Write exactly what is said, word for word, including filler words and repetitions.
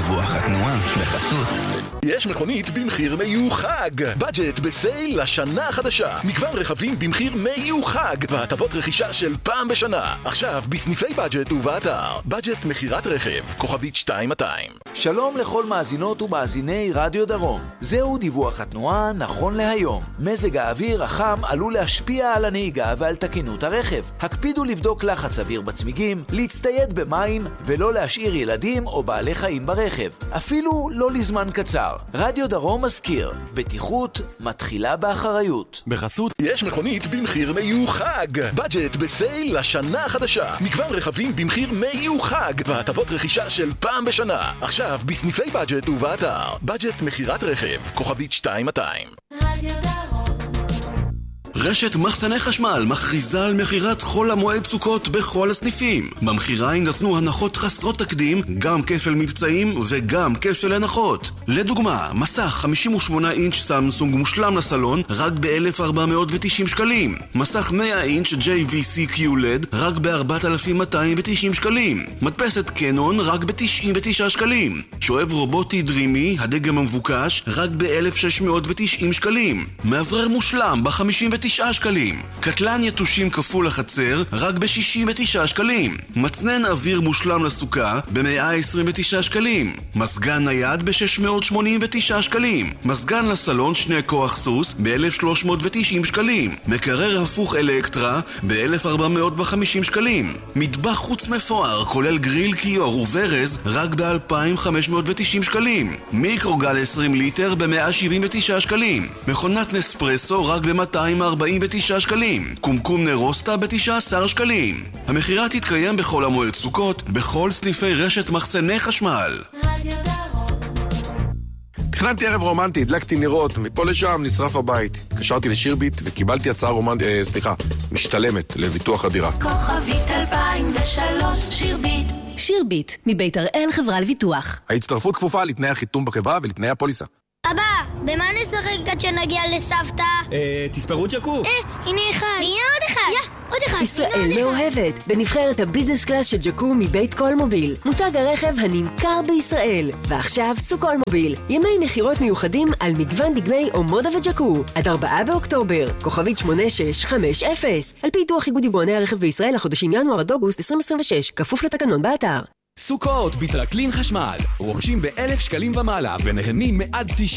דיווח התנועה בחסות. יש מכונית במחיר מיוחד. בדג'ט בסייל לשנה החדשה. מגוון רכבים במחיר מיוחד. והטבות רכישה של פעם בשנה. עכשיו בסניפי בדג'ט ובאתר. בדג'ט מחירת רכב. כוכבית שתיים מאתיים. שלום לכל מאזינות ומאזיני רדיו דרום. זהו דיווח התנועה נכון להיום. מזג האוויר החם עלול להשפיע על הנהיגה ועל תקינות הרכב. הקפידו לבדוק לחץ אוויר בצמיגים, להצטייד במים ולא להשאיר ילדים או בעלי חיים ברכב. אפילו לא לזמן קצר. רדיו דרום מזכיר, בטיחות מתחילה באחריות. בחסות יש מכונית במחיר מיוחד. בדג'ט בסייל לשנה החדשה. מגוון רכבים במחיר מיוחד. והטבות רכישה של פעם בשנה. עכשיו בסניפי בדג'ט ובאתר. בדג'ט מחירת רכב. כוכבית שתיים מאתיים. רדיו דרום. רשת מחסני חשמל מכריזה על מחירת חול המועד סוכות בכל הסניפים. במחירה יינתנו הנחות חסרות תקדים, גם כפל מבצעים וגם כפל הנחות. לדוגמה, מסך חמישים ושמונה אינץ' סמסונג מושלם לסלון רק ב-אלף ארבע מאות ותשעים שקלים. מסך מאה אינץ' ג'יי וי סי קיו-לד רק ב-ארבעת אלפים מאתיים ותשעים שקלים. מדפסת קנון רק ב-תשעים ותשעה שקלים. שואב רובוטי דרימי, הדגם המבוקש, רק ב-אלף שש מאות ותשעים שקלים. מאוורר מושלם ב-חמישים ותשעה שקלים. קטלן יתושים כפול החצר רק ב-שישים ותשעה שקלים. מצנן אוויר מושלם לסוכה ב-מאה עשרים ותשעה שקלים. מזגן נייד ב-שש מאות שמונים ותשעה שקלים. מזגן לסלון שני כוח סוס ב-אלף שלוש מאות ותשעים שקלים. מקרר הפוך אלקטרה ב-אלף ארבע מאות וחמישים שקלים. מטבח חוץ מפואר כולל גריל קיור וברז רק ב-אלפיים וחמש מאות ותשעים שקלים. מיקרוגל עשרים ליטר ב-מאה שבעים ותשעה שקלים. מכונת נספרסו רק ב-מאתיים ארבעים ותשעה שקלים. קומקום נרוסטה ב-תשעה עשר שקלים. המחירה תתקיים בחול המועד סוכות בכל סניפי רשת מחסני חשמל. רדיו דרום. תכננתי ערב רומנטי, הדלקתי נרות, מפה לשם נשרף הבית. קשרתי לשירביט וקיבלתי הצעה רומנטית, אה, סליחה, משתלמת לביטוח הדירה. כוכבית אלפיים ושלוש שירביט. שירביט, מבית הראל חברה לביטוח. ההצטרפות כפופה לתנאי החיתום בחברה ולתנאי הפוליסה. אבא, במה נשחק עד שנגיע לסבתא? אה, תספרו ג'קו. אה, הנה אחד. הנה עוד אחד. יא, עוד אחד. ישראל מאוהבת, בנבחרת הביזנס קלאס של ג'קו מבית כל מוביל. מותג הרכב הנמכר בישראל. ועכשיו סוקול מוביל. ימי נחירות מיוחדים על מגוון דגמי אומודה וג'קו. עד ארבעה באוקטובר. כוכבית שמונה שש חמש אפס. על פי דוח איגוד יבואני הרכב בישראל לחודשים ינואר עד אוגוסט עשרים עשרים ושש. כפוף לתקנון באתר. סוכות בטרקלין חשמל. רוכשים באלף שקלים ומעלה ונהנים מעד תשעים